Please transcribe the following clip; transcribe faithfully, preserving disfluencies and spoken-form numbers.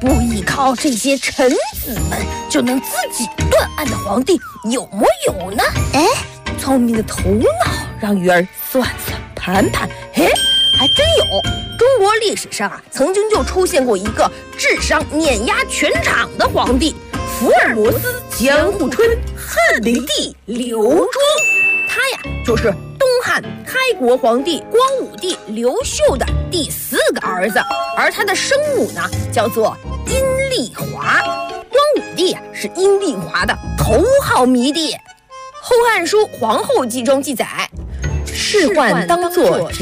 不依靠这些臣子们就能自己断案的皇帝有木有呢？哎，聪明的头脑让鱼儿算算盘盘，哎，还真有。中国历史上啊，曾经就出现过一个智商碾压全场的皇帝——福尔摩斯监护村汉灵帝刘庄。他呀，就是东汉开国皇帝光武帝刘秀的第四个儿子，而他的生母呢，叫做阴丽华。光武帝啊，是阴丽华的头号迷弟。《后汉书·皇后记》中记载，仕宦当作